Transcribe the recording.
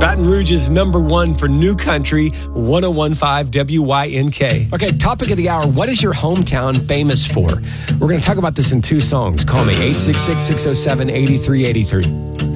Baton Rouge is number one for New Country, 101.5 WYNK. Okay, topic of the hour. What is your hometown famous for? We're going to talk about this in two songs. Call me, 866-607-8383.